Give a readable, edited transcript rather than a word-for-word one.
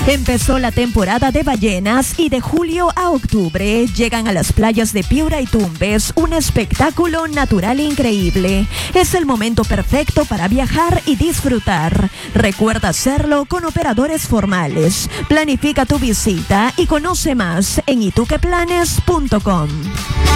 Empezó la temporada de ballenas y de julio a octubre llegan a las playas de Piura y Tumbes un espectáculo natural increíble. Es el momento perfecto para viajar y disfrutar. Recuerda hacerlo con operadores formales. Planifica tu visita y conoce más en ituqueplanes.com.